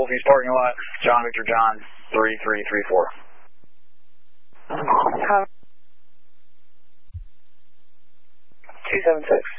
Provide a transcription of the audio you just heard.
Northeast parking lot, John Victor John, 3334. 276.